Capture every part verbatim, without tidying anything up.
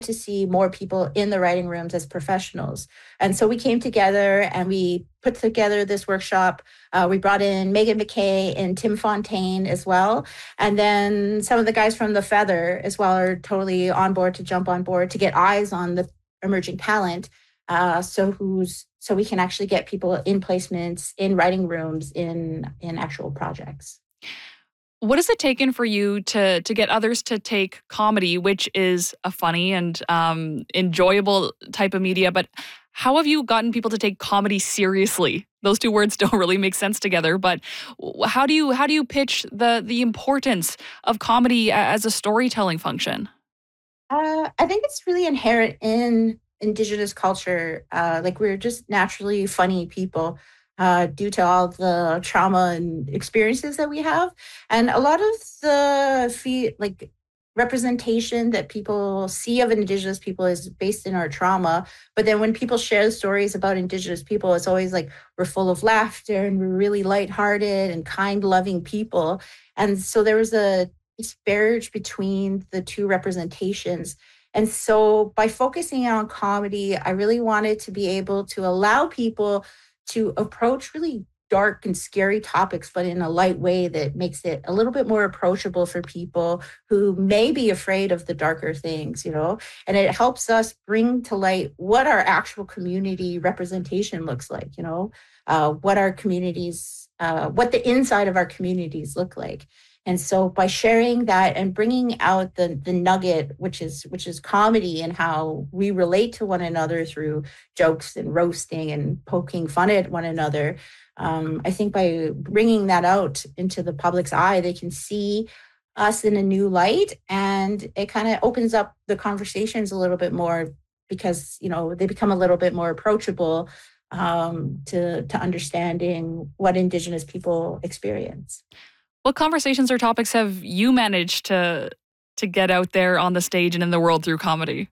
to see more people in the writing rooms as professionals. And so we came together and we put together this workshop. Uh, we brought in Megan McKay and Tim Fontaine as well. And then some of the guys from The Feather as well are totally on board to jump on board to get eyes on the emerging talent. Uh, so who's so we can actually get people in placements, in writing rooms, in in actual projects. What has it taken for you to to get others to take comedy, which is a funny and um, enjoyable type of media, but how have you gotten people to take comedy seriously? Those two words don't really make sense together, but how do you how do you pitch the the importance of comedy as a storytelling function? Uh, I think it's really inherent in Indigenous culture. Uh, like we're just naturally funny people uh, due to all the trauma and experiences that we have, and a lot of the fe- like representation that people see of Indigenous people is based in our trauma. But then when people share stories about Indigenous people, it's always like we're full of laughter and we're really lighthearted and kind, loving people. And so there was a disparage between the two representations. And so by focusing on comedy, I really wanted to be able to allow people to approach really dark and scary topics, but in a light way that makes it a little bit more approachable for people who may be afraid of the darker things, you know, and it helps us bring to light what our actual community representation looks like, you know, uh, what our communities, uh, what the inside of our communities look like. And so by sharing that and bringing out the the nugget, which is which is comedy and how we relate to one another through jokes and roasting and poking fun at one another, um, I think by bringing that out into the public's eye, they can see us in a new light, and it kind of opens up the conversations a little bit more because you know they become a little bit more approachable um, to to understanding what Indigenous people experience. What conversations or topics have you managed to to get out there on the stage and in the world through comedy?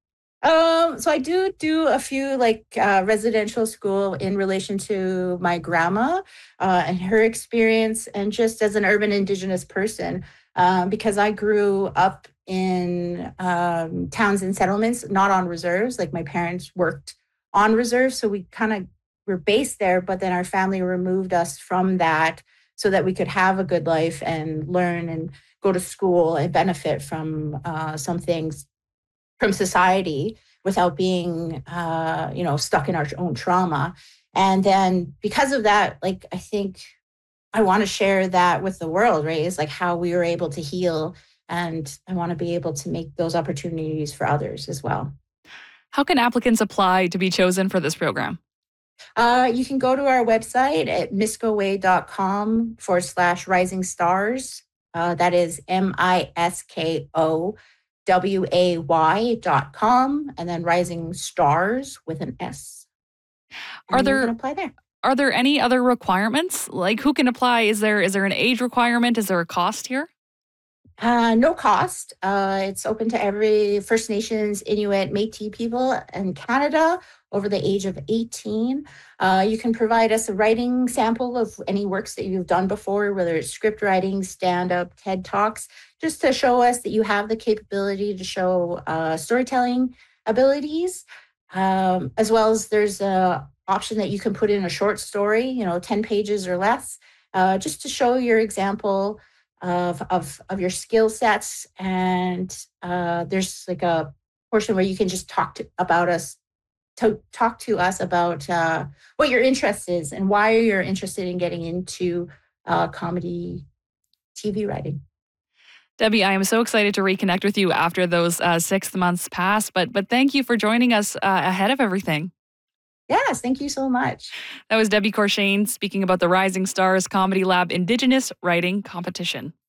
Um, so I do do a few like uh, residential school in relation to my grandma uh, and her experience, and just as an urban Indigenous person, um, because I grew up in um, towns and settlements, not on reserves. Like my parents worked on reserves, so we kind of were based there, but then our family removed us from that so that we could have a good life and learn and go to school and benefit from uh, some things from society without being uh, you know stuck in our own trauma. And then because of that, like I think I want to share that with the world, right? It's like how we were able to heal, and I want to be able to make those opportunities for others as well. How can applicants apply to be chosen for this program? Uh, you can go to our website at miskoway.com forward slash rising stars. Uh, that is M I S K O W A Y dot com, and then rising stars with an S. Are And you can there apply there. are there any other requirements? Like who can apply? Is there is there an age requirement? Is there a cost here? Uh, no cost. Uh, it's open to every First Nations, Inuit, Métis people in Canada over the age of eighteen. Uh, you can provide us a writing sample of any works that you've done before, whether it's script writing, stand-up, TED Talks, just to show us that you have the capability to show uh, storytelling abilities. Um, as well as there's a option that you can put in a short story, you know, ten pages or less, uh, just to show your example of of of your skill sets. And uh, there's like a portion where you can just talk to, about us to talk to us about uh, what your interest is and why you're interested in getting into uh, comedy T V writing. Debbie, I am so excited to reconnect with you after those uh, six months pass, but but thank you for joining us uh, ahead of everything. Yes, thank you so much. That was Debbie Corshane speaking about the Rising Stars Comedy Lab Indigenous Writing Competition.